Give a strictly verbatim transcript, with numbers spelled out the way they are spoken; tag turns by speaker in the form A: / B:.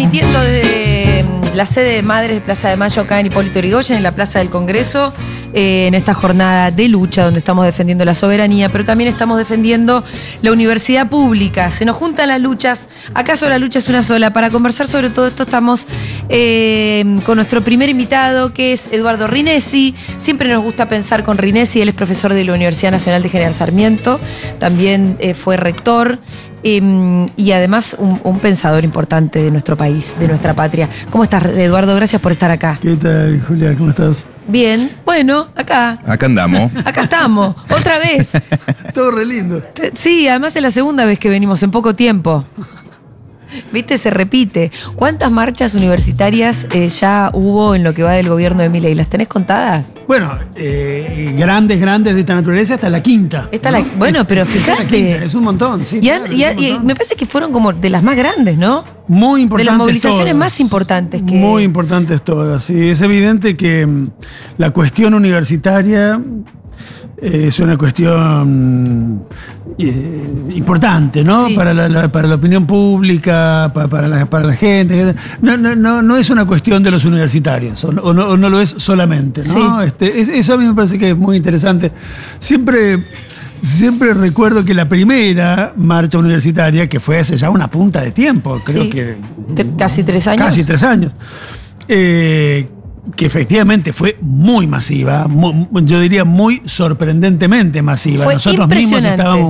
A: transmitiendo desde la sede de Madres de Plaza de Mayo acá en Hipólito Yrigoyen, en la Plaza del Congreso, eh, en esta jornada de lucha donde estamos defendiendo la soberanía, pero también estamos defendiendo la universidad pública. Se nos juntan las luchas. ¿Acaso la lucha es una sola? Para conversar sobre todo esto estamos eh, con nuestro primer invitado, que es Eduardo Rinesi. Siempre nos gusta pensar con Rinesi. Él es profesor de la Universidad Nacional de General Sarmiento, también eh, fue rector. Eh, y además un, un pensador importante de nuestro país, de nuestra patria. ¿Cómo estás, Eduardo? Gracias por estar acá.
B: ¿Qué tal, Julia? ¿Cómo estás?
A: Bien, bueno, acá.
C: Acá andamos.
A: Acá estamos, otra vez.
B: Todo re lindo.
A: Sí, además es la segunda vez que venimos en poco tiempo. ¿Viste? Se repite. ¿Cuántas marchas universitarias eh, ya hubo en lo que va del gobierno de Milei? ¿Las tenés contadas?
B: Bueno, eh, grandes, grandes de esta naturaleza hasta la quinta.
A: Está
B: ¿no?
A: la, bueno, pero
B: Está la
A: fíjate.
B: quinta, es un montón, sí.
A: Y, han-
B: claro,
A: y
B: es
A: han-
B: un
A: y
B: montón.
A: me parece que fueron como de las más grandes, ¿no?
B: Muy importantes.
A: de las movilizaciones
B: todas.
A: más importantes que-
B: Muy importantes todas, sí. Es evidente que mm, la cuestión universitaria eh, es una cuestión eh, importante, ¿no?
A: Sí.
B: Para, la, la- para la opinión pública, pa- para, la, para la gente. No, no, no, no es una cuestión de los universitarios, o no, o no- o no lo es solamente, ¿no?
A: Sí.
B: Este, es- eso a mí me parece que es muy interesante. Siempre. Siempre recuerdo que la primera marcha universitaria, que fue hace ya una punta de tiempo, creo
A: Sí.
B: que
A: Tre- casi tres años.
B: casi tres años, eh, que efectivamente fue muy masiva, mu- yo diría muy sorprendentemente masiva.
A: Fue
B: Nosotros mismos
A: impresionante.
B: estábamos